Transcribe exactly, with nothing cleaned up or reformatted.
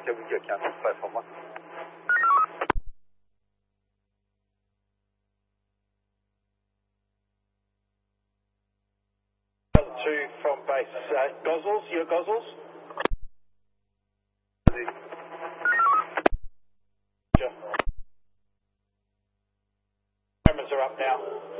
Can we get counter platform one? Two from base. Uh, Gozzles, your Gozzles? Cameras are up now.